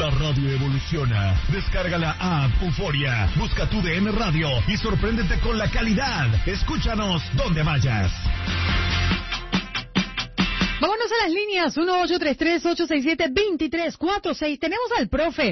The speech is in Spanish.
La radio evoluciona. Descarga la app Euforia. Busca tu DN Radio y sorpréndete con la calidad. Escúchanos donde vayas. Vámonos a las líneas 1-833-867-2346. Tenemos al profe